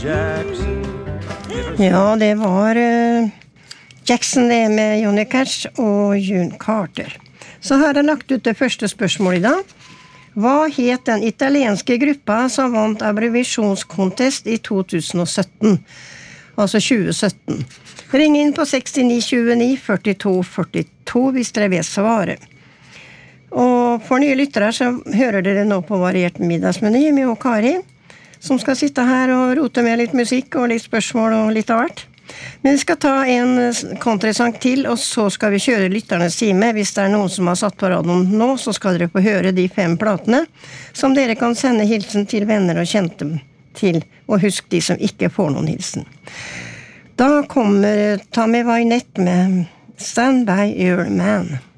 Ja, det var Jackson det med Johnny Cash og June Carter. Så her har jeg lagt ut det første spørsmålet I dag. Hva het den italienske gruppa som vant Eurovisionskontest I 2017? Altså 2017. Ring inn på 69 29 42 42 hvis dere vet svaret. Og for nye lyttere så hører dere nå på variert middagsmeny med og Kari, som skal sitte her og rote med litt musikk og litt spørsmål og litt av hvert. Men vi skal ta en kontrasang til, og så skal vi kjøre lytternes time. Hvis det noen som har satt på radioen nå, så skal dere få høre de 5 platene, som dere kan sende hilsen til venner og kjente til, og husk de som ikke får noen hilsen. Da kommer Tommy Wynette med Stand By Your Man.